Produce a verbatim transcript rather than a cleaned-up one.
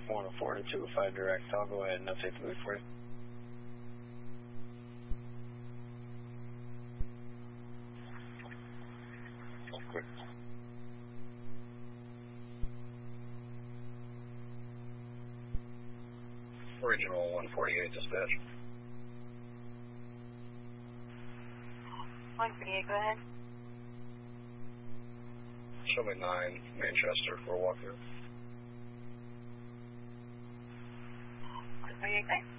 one oh four to two oh five direct. I'll go ahead and update the mood for you. Quick. Original one forty-eight dispatch. one forty-eight, go ahead. Show me nine Manchester for a walkthrough. one forty-eight, thanks.